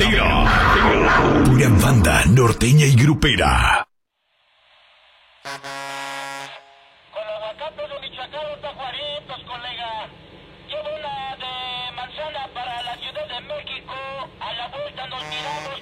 Pura banda norteña y grupera. Con los aguacates de Michoacán, los tajuaritos, colega. Llevo una de manzana para la Ciudad de México. A la vuelta nos miramos